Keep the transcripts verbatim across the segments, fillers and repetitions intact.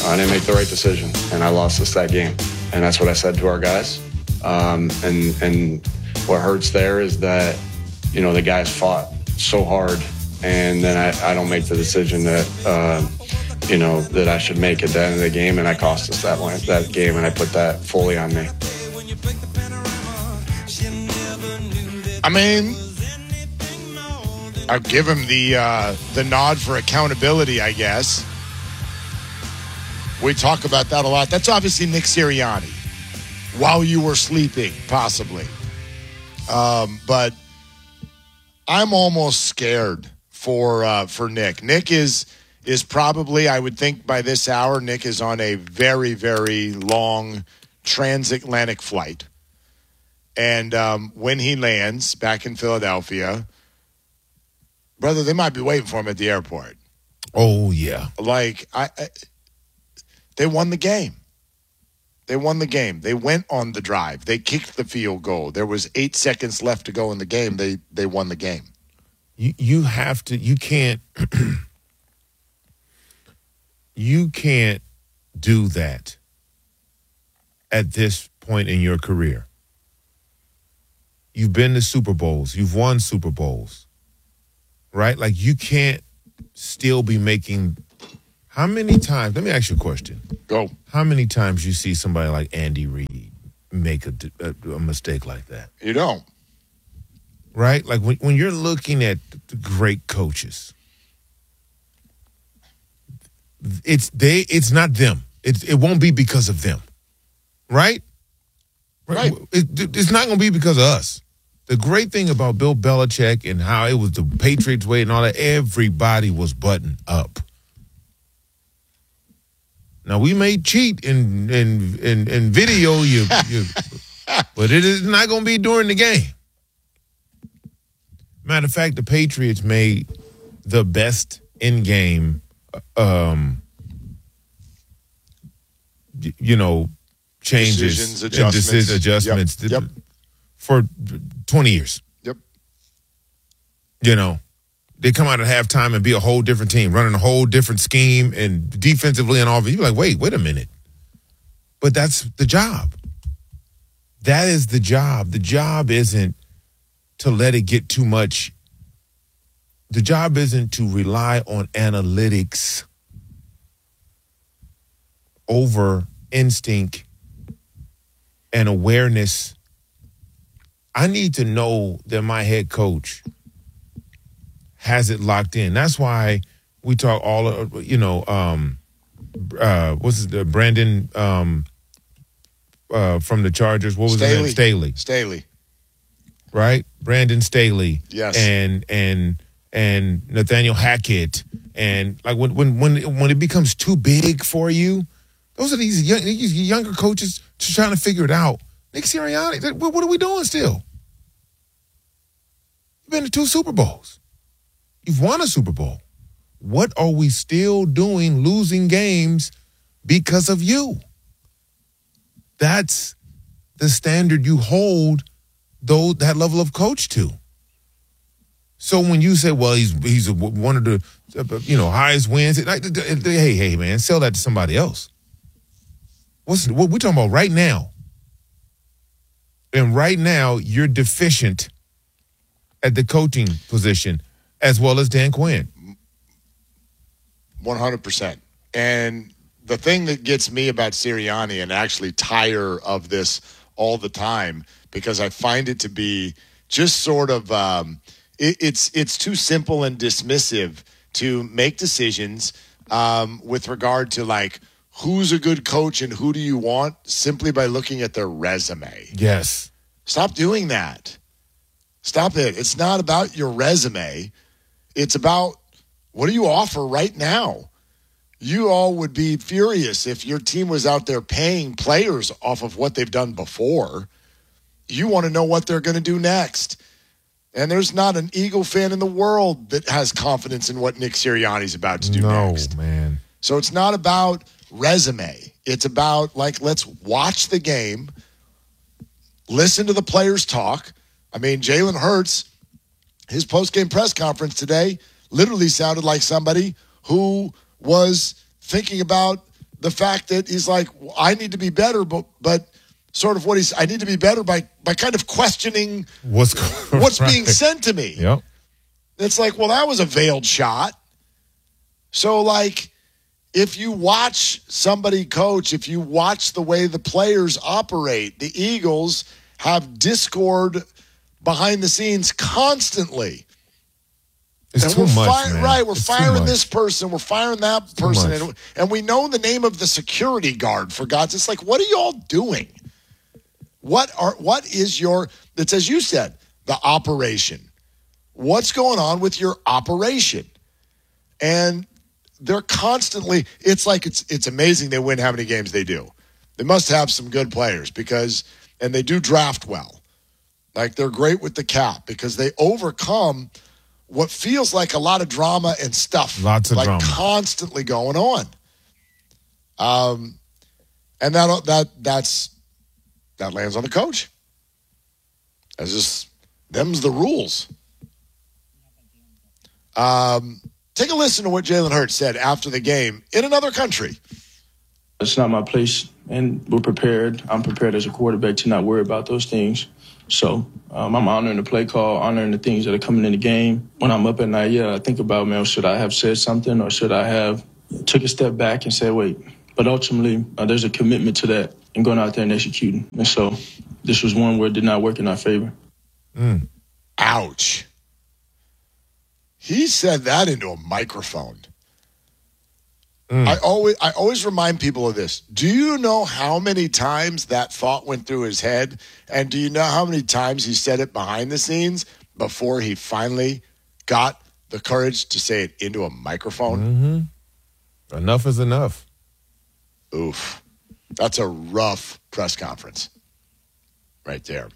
I didn't make the right decision, and I lost us that game. And that's what I said to our guys. Um, and and what hurts there is that, you know, the guys fought so hard, and then I, I don't make the decision that, uh, you know, that I should make at the end of the game, and I cost us that one, that game, and I put that fully on me. I mean, I'll give him the uh, the nod for accountability, I guess. We talk about that a lot. That's obviously Nick Sirianni. While you were sleeping, possibly. Um, but I'm almost scared for uh, for Nick. Nick is is probably, I would think by this hour, Nick is on a very, very long transatlantic flight. And um, when he lands back in Philadelphia, brother, they might be waiting for him at the airport. Oh, yeah. Like, I, I they won the game. They won the game. They went on the drive. They kicked the field goal. There was eight seconds left to go in the game. They they won the game. You you have to. You can't. you can't do that at this point in your career. You've been to Super Bowls. You've won Super Bowls, right? Like, you can't still be making. How many times? Let me ask you a question. Go. How many times you see somebody like Andy Reid make a, a, a mistake like that? You don't. Right? Like, when, when you're looking at the great coaches, it's they. It's not them. It, it won't be because of them. Right? Right. It, it's not going to be because of us. The great thing about Bill Belichick and how it was the Patriots way and all that, everybody was buttoned up. Now, we may cheat in in in, in video, you, you, but it is not going to be during the game. Matter of fact, the Patriots made the best in-game, um, you know, changes, Decisions, adjustments, decision, adjustments yep. Yep. for twenty years. Yep. You know. They come out at halftime and be a whole different team, running a whole different scheme and defensively and all of it. You're like, wait, wait a minute. But that's the job. That is the job. The job isn't to let it get too much. The job isn't to rely on analytics over instinct and awareness. I need to know that my head coach has it locked in. That's why we talk all of, you know, um, uh, what's his, uh, Brandon um, uh, from the Chargers. What was Staley. his name? Staley. Staley. Right? Brandon Staley. Yes. And and and Nathaniel Hackett. And like when when when when it becomes too big for you, those are these, young, these younger coaches just trying to figure it out. Nick Sirianni, what, what are we doing still? You've been to two Super Bowls. You've won a Super Bowl. What are we still doing losing games because of you? That's the standard you hold though that level of coach to. So when you say, well, he's he's one of the you know highest wins, hey, hey, man, sell that to somebody else. What's what we're talking about right now? And right now, you're deficient at the coaching position, as well as Dan Quinn. one hundred percent. And the thing that gets me about Sirianni, and actually tire of this all the time, because I find it to be just sort of, um, it, it's it's too simple and dismissive to make decisions um, with regard to, like, who's a good coach and who do you want simply by looking at their resume. Yes. Stop doing that. Stop it. It's not about your resume. It's about what do you offer right now? You all would be furious if your team was out there paying players off of what they've done before. You want to know what they're going to do next. And there's not an Eagle fan in the world that has confidence in what Nick Sirianni's about to do no, next. No, man. So it's not about resume. It's about, like, let's watch the game, listen to the players talk. I mean, Jalen Hurts, his post-game press conference today literally sounded like somebody who was thinking about the fact that he's like, I need to be better, but but sort of what he's, I need to be better by by kind of questioning what's what's right. being sent to me. Yep. It's like, well, that was a veiled shot. So, like, if you watch somebody coach, if you watch the way the players operate, the Eagles have discord behind the scenes constantly. It's and too we're much, fi- man. Right, we're it's firing this person, we're firing that it's person, and, and we know the name of the security guard, for God's sake. It's like, what are y'all doing? What are what is your, it's as you said, the operation. What's going on with your operation? And they're constantly, it's like, it's it's amazing they win how many games they do. They must have some good players because, and they do draft well. Like, they're great with the cap because they overcome what feels like a lot of drama and stuff. Lots of like drama. Constantly going on. Um, and that that that's that lands on the coach. That's just, them's the rules. Um, take a listen to what Jalen Hurts said after the game in another country. It's not my place, and we're prepared. I'm prepared as a quarterback to not worry about those things. So um, I'm honoring the play call, honoring the things that are coming in the game. When I'm up at night, yeah, I think about, man, should I have said something or should I have took a step back and said, wait. But ultimately, uh, there's a commitment to that and going out there and executing. And so this was one where it did not work in our favor. Mm. Ouch. He said that into a microphone. Mm. I always I always remind people of this. Do you know how many times that thought went through his head? And do you know how many times he said it behind the scenes before he finally got the courage to say it into a microphone? Mm-hmm. Enough is enough. Oof. That's a rough press conference right there.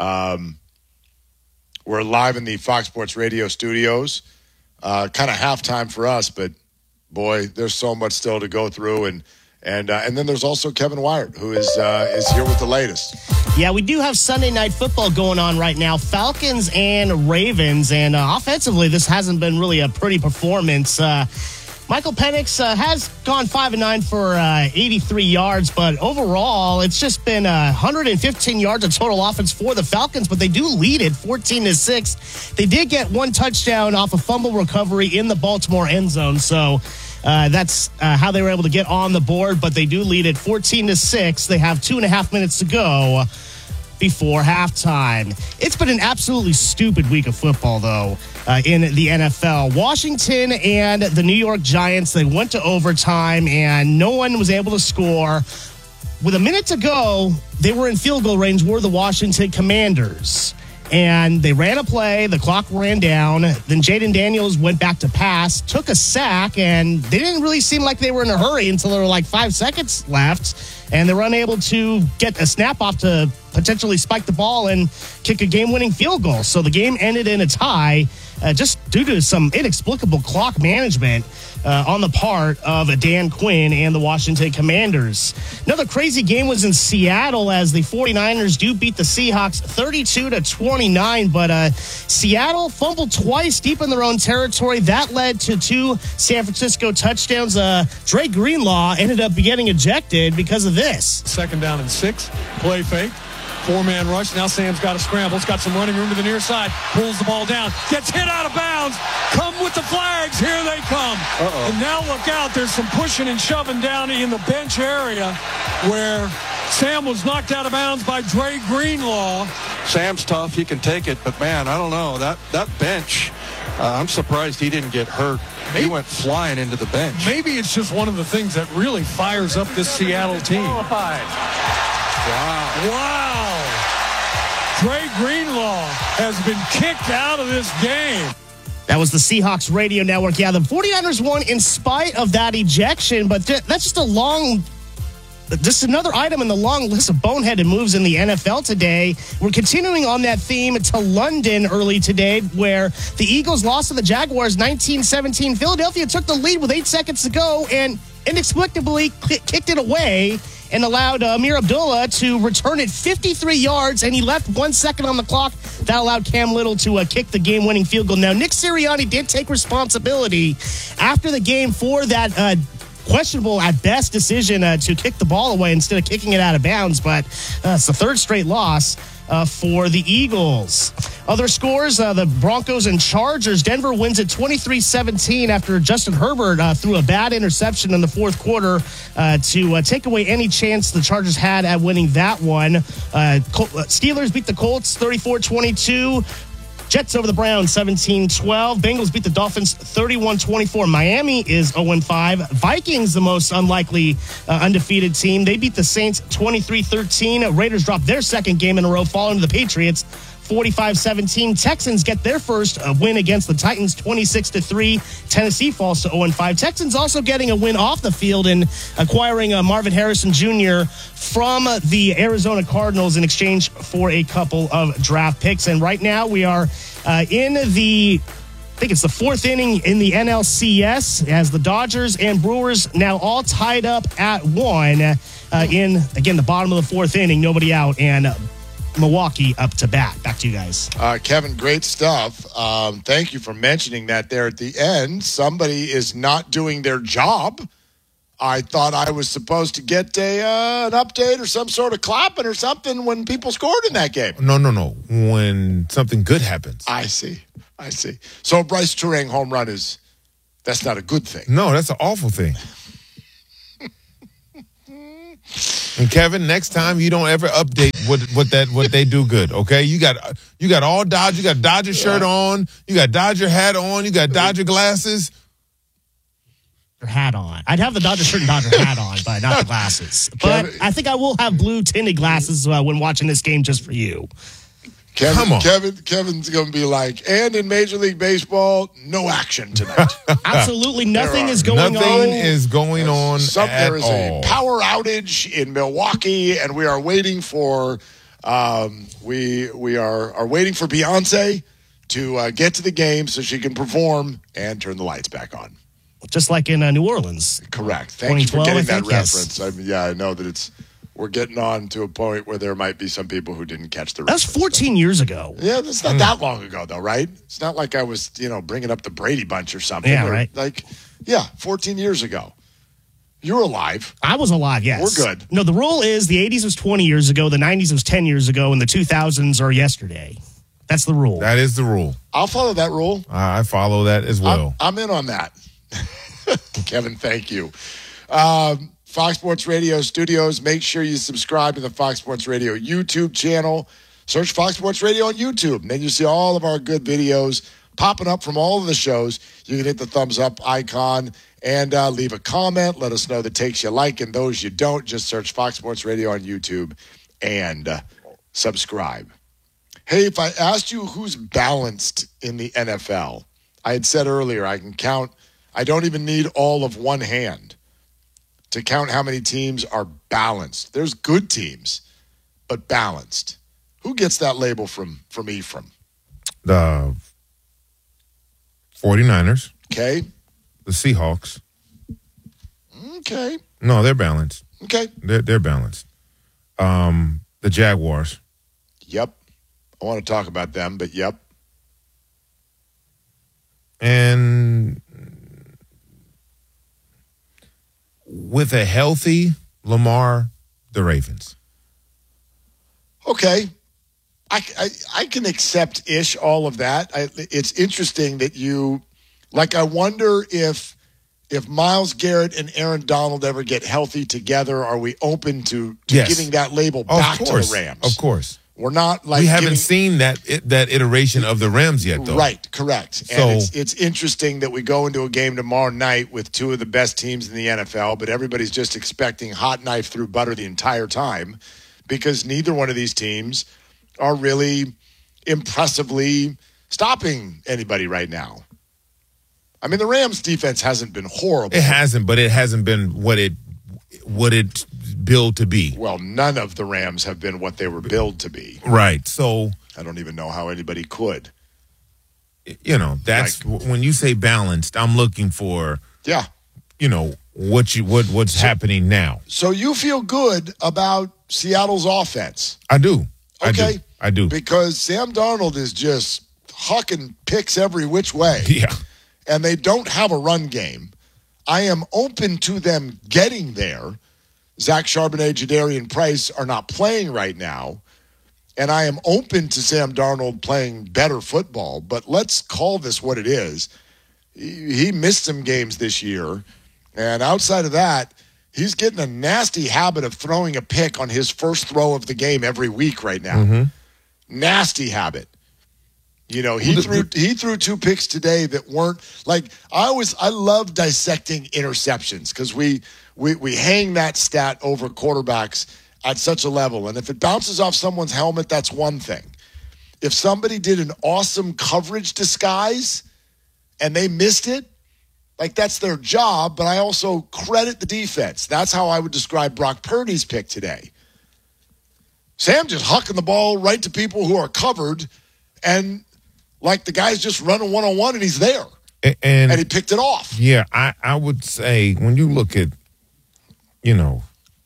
Um, we're live in the Fox Sports Radio studios. Uh, kind of halftime for us, but boy, there's so much still to go through, and and uh, and then there's also Kevin Wyatt, who is uh, is here with the latest. Yeah, we do have Sunday Night Football going on right now. Falcons and Ravens, and uh, offensively, this hasn't been really a pretty performance. Uh, Michael Penix uh, has gone five and nine for uh, eighty-three yards, but overall, it's just been uh, one hundred fifteen yards of total offense for the Falcons. But they do lead it fourteen to six. They did get one touchdown off a fumble recovery in the Baltimore end zone, so uh, that's uh, how they were able to get on the board. But they do lead it fourteen to six. They have two and a half minutes to go before halftime. It's been an absolutely stupid week of football, though, uh, in the N F L. Washington and the New York Giants, they went to overtime, and no one was able to score. With a minute to go, they were in field goal range, were the Washington Commanders. And they ran a play, the clock ran down, then Jaden Daniels went back to pass, took a sack, and they didn't really seem like they were in a hurry until there were like five seconds left, and they were unable to get a snap off to potentially spike the ball and kick a game-winning field goal. So the game ended in a tie, uh, just due to some inexplicable clock management uh, on the part of Dan Quinn and the Washington Commanders. Another crazy game was in Seattle as the 49ers do beat the Seahawks thirty-two to twenty-nine, but uh, Seattle fumbled twice deep in their own territory. That led to two San Francisco touchdowns. Uh, Dre Greenlaw ended up getting ejected because of this. Second down and six, play fake. Four-man rush. Now Sam's got a scramble. It's got some running room to the near side. Pulls the ball down. Gets hit out of bounds. Come with the flags. Here they come. Uh-oh. And now look out. There's some pushing and shoving down in the bench area where Sam was knocked out of bounds by Dre Greenlaw. Sam's tough. He can take it. But, man, I don't know. That, that bench, uh, I'm surprised he didn't get hurt. Maybe, he went flying into the bench. Maybe it's just one of the things that really fires up this Seattle team. Wow. Wow. Dre Greenlaw has been kicked out of this game. That was the Seahawks Radio Network. Yeah, the 49ers won in spite of that ejection, but th- that's just a long, just another item in the long list of boneheaded moves in the N F L today. We're continuing on that theme to London early today, where the Eagles lost to the Jaguars nineteen seventeen. Philadelphia took the lead with eight seconds to go and inexplicably kicked it away and allowed uh, Amir Abdullah to return it fifty-three yards, and he left one second on the clock. That allowed Cam Little to uh, kick the game-winning field goal. Now, Nick Sirianni did take responsibility after the game for that uh, questionable at best decision uh, to kick the ball away instead of kicking it out of bounds, but uh, it's the third straight loss uh, for the Eagles. Other scores, uh, the Broncos and Chargers. Denver wins at twenty-three seventeen after Justin Herbert uh, threw a bad interception in the fourth quarter uh, to uh, take away any chance the Chargers had at winning that one. Uh, Col- Steelers beat the Colts thirty-four twenty-two. Jets over the Browns seventeen twelve. Bengals beat the Dolphins thirty-one twenty-four. Miami is oh and five. Vikings, the most unlikely uh, undefeated team. They beat the Saints twenty-three thirteen. Raiders dropped their second game in a row, falling to the Patriots forty-five seventeen. Texans get their first uh, win against the Titans twenty-six to three. Tennessee falls to oh and five. Texans also getting a win off the field and acquiring uh, Marvin Harrison Junior from uh, the Arizona Cardinals in exchange for a couple of draft picks. And right now we are uh, in the I think it's the fourth inning in the N L C S as the Dodgers and Brewers now all tied up at one uh, in, again, the bottom of the fourth inning, nobody out, and uh, Milwaukee up to bat. Back to you guys. Uh, Kevin, great stuff. Um, thank you for mentioning that there at the end. Somebody is not doing their job. I thought I was supposed to get a uh, an update or some sort of clapping or something when people scored in that game. No, no, no. When something good happens. I see. I see. So Bryce Turang home run is, that's not a good thing. No, that's an awful thing. And Kevin, next time you don't ever update what what that what they do good, okay? You got you got all Dodger, you got Dodger shirt on, you got Dodger hat on, you got Dodger glasses. Your hat on. I'd have the Dodger shirt and Dodger hat on, but not the glasses. But Kevin, I think I will have blue tinted glasses uh, when watching this game just for you. Kevin, Come on. Kevin, Kevin's going to be like, and in Major League Baseball, no action tonight. Absolutely nothing There is are going Nothing on. is going on Some, at there is all. a power outage in Milwaukee, and we are waiting for um, we we are are waiting for Beyonce to uh, get to the game so she can perform and turn the lights back on. Just like in uh, New Orleans. Correct. Thank you for twenty twelve, getting I that think, yes. reference. I mean, yeah, I know that it's we're getting on to a point where there might be some people who didn't catch the That's reference. fourteen years ago. Yeah, that's not that long ago, though, right? It's not like I was, you know, bringing up the Brady Bunch or something. Yeah, or, right. Like, yeah, fourteen years ago. You're alive. I was alive, yes. We're good. No, the rule is the eighties was twenty years ago, the nineties was ten years ago, and the two thousands are yesterday. That's the rule. That is the rule. I'll follow that rule. I follow that as well. I'm, I'm in on that. Kevin, thank you. Um, Fox Sports Radio Studios. Make sure you subscribe to the Fox Sports Radio YouTube channel. Search Fox Sports Radio on YouTube, and then you see all of our good videos popping up from all of the shows. You can hit the thumbs up icon and uh, leave a comment. Let us know the takes you like and those you don't. Just search Fox Sports Radio on YouTube and uh, subscribe. Hey, if I asked you who's balanced in the N F L, I had said earlier I can count. I don't even need all of one hand to count how many teams are balanced. There's good teams, but balanced. Who gets that label from, from Ephraim? The 49ers, Okay. the Seahawks. Okay. No, they're balanced. Okay. They're they're balanced. Um, the Jaguars. Yep. I want to talk about them, but yep. And with a healthy Lamar, the Ravens. Okay. I, I, I can accept ish all of that. I, it's interesting that you, like, I wonder if if Myles Garrett and Aaron Donald ever get healthy together, are we open to, to Yes. giving that label Of back course, to the Rams? of course. We're not like we haven't giving, seen that it, that iteration of the Rams yet, though. Right, correct. So- and it's, it's interesting that we go into a game tomorrow night with two of the best teams in the N F L, but everybody's just expecting hot knife through butter the entire time because neither one of these teams are really impressively stopping anybody right now. I mean, the Rams defense hasn't been horrible. It hasn't, but it hasn't been what it what it billed to be. Well, none of the Rams have been what they were billed to be. Right. So, I don't even know how anybody could. you know, that's when you say balanced, I'm looking for, Yeah. you know, what you what what's happening now. So you feel good about Seattle's offense. I do. I Okay. do. I do. Because Sam Darnold is just hucking picks every which way. Yeah. And they don't have a run game. I am open to them getting there. Zach Charbonnet, Jadarian Price are not playing right now. And I am open to Sam Darnold playing better football. But let's call this what it is. He missed some games this year. And outside of that, he's getting a nasty habit of throwing a pick on his first throw of the game every week right now. Mm-hmm. Nasty habit. You know, he threw he threw two picks today that weren't like I always I love dissecting interceptions because we, we we hang that stat over quarterbacks at such a level. And if it bounces off someone's helmet, that's one thing. If somebody did an awesome coverage disguise and they missed it, like that's their job, but I also credit the defense. That's how I would describe Brock Purdy's pick today. Sam just hucking the ball right to people who are covered, and like the guy's just running one-on-one and he's there. And, and he picked it off. Yeah, I, I would say when you look at, you know,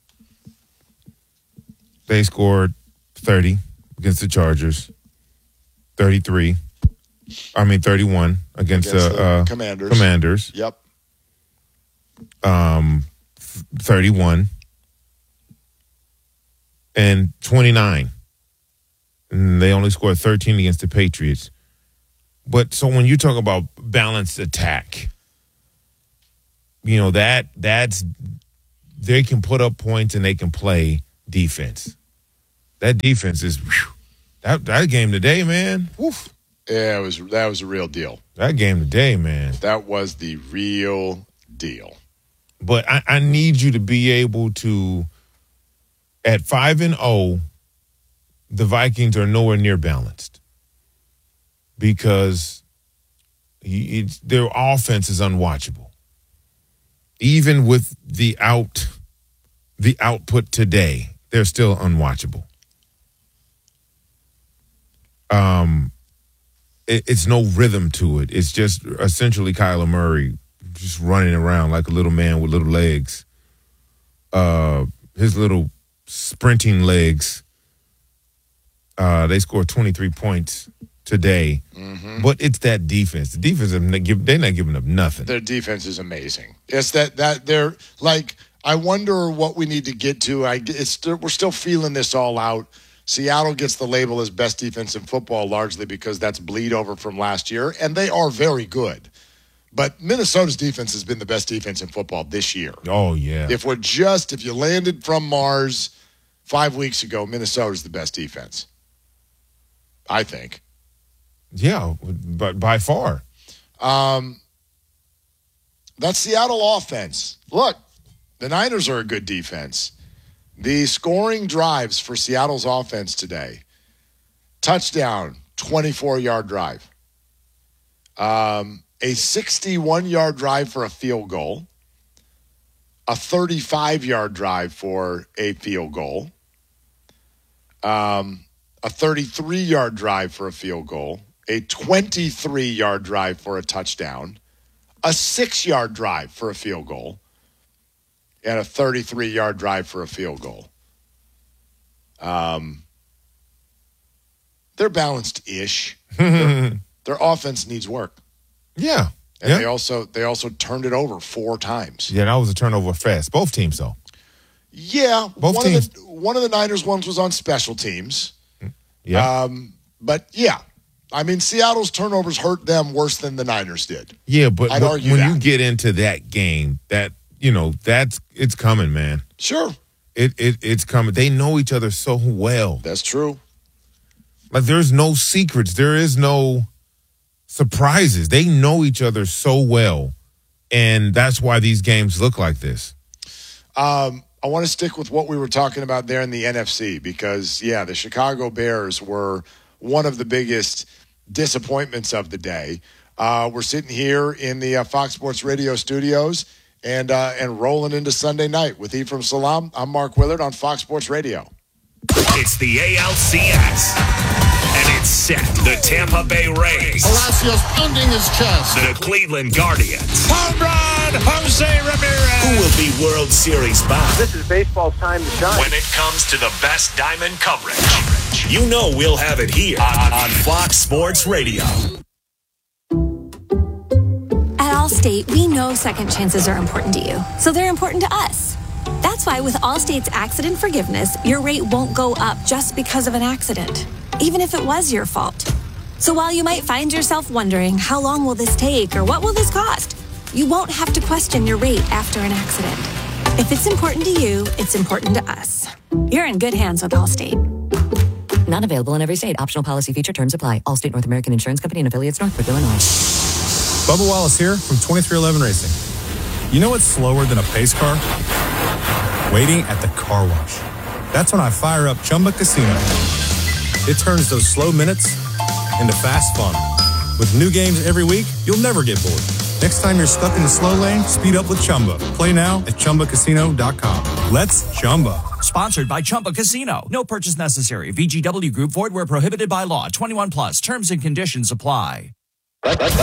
they scored thirty against the Chargers, thirty-three. I mean, thirty-one against, against the uh, Commanders. Commanders. Yep. Um, thirty-one and twenty-nine. And they only scored thirteen against the Patriots. But so when you talk about balanced attack, you know, that that's they can put up points and they can play defense. That defense is whew, that that game today, man. Woof. Yeah, it was that was a real deal. That game today, man. That was the real deal. But I, I need you to be able to, at five and oh, the Vikings are nowhere near balanced because it's, their offense is unwatchable. Even with the out, the output today, they're still unwatchable. Um, it, it's no rhythm to it. It's just essentially Kyler Murray just running around like a little man with little legs. Uh, his little sprinting legs. Uh, they scored twenty-three points today, mm-hmm. but it's that defense. The defense, they're not giving up nothing. Their defense is amazing. It's that that they're like. I wonder what we need to get to. I it's we're still feeling this all out. Seattle gets the label as best defense in football largely because that's bleed over from last year, and they are very good. But Minnesota's defense has been the best defense in football this year. Oh yeah. If we're just if you landed from Mars five weeks ago, Minnesota's the best defense. I think. Yeah, but by far. Um, that Seattle offense. Look, the Niners are a good defense. The scoring drives for Seattle's offense today. Touchdown, twenty-four-yard drive. Um, a sixty-one-yard drive for a field goal. A thirty-five-yard drive for a field goal. Um... A thirty-three-yard drive for a field goal, a twenty-three-yard drive for a touchdown, a six-yard drive for a field goal, and a thirty-three-yard drive for a field goal. Um, they're balanced-ish. their, their offense needs work. Yeah. And yeah. they also they also turned it over four times. Yeah, that was a turnover fast. Both teams, though. Yeah. Both one teams. Of the, one of the Niners ones was on special teams. Yeah. Um, but, yeah, I mean, Seattle's turnovers hurt them worse than the Niners did. Yeah, but I'd when, argue when that. you get into that game, that, you know, that's, it's coming, man. Sure. It, it It's coming. They know each other so well. That's true. Like, there's no secrets. There is no surprises. They know each other so well, and that's why these games look like this. Um. I want to stick with what we were talking about there in the N F C because, yeah, the Chicago Bears were one of the biggest disappointments of the day. Uh, we're sitting here in the uh, Fox Sports Radio studios and uh, and rolling into Sunday night with Ephraim Salam. I'm Mark Willard on Fox Sports Radio. It's the A L C S, and it's set. The Tampa Bay Rays. Palacios pounding his chest. The Cleveland Guardians. Home run, Jose Ramirez. Who will be World Series bound? This is baseball's time to shine. When it comes to the best diamond coverage, you know we'll have it here on, on Fox Sports Radio. At All Allstate, we know second chances are important to you, so they're important to us. That's why with Allstate's accident forgiveness, your rate won't go up just because of an accident, even if it was your fault. So while you might find yourself wondering, how long will this take or what will this cost? You won't have to question your rate after an accident. If it's important to you, it's important to us. You're in good hands with Allstate. Not available in every state. Optional policy feature terms apply. Allstate North American Insurance Company and affiliates, Northbrook, Illinois. Bubba Wallace here from twenty-three eleven Racing. You know what's slower than a pace car? Waiting at the car wash. That's when I fire up Chumba Casino. It turns those slow minutes into fast fun. With new games every week, you'll never get bored. Next time you're stuck in the slow lane, speed up with Chumba. Play now at Chumba Casino dot com. Let's Chumba. Sponsored by Chumba Casino. No purchase necessary. V G W Group. Void where prohibited by law. twenty-one plus. Terms and conditions apply.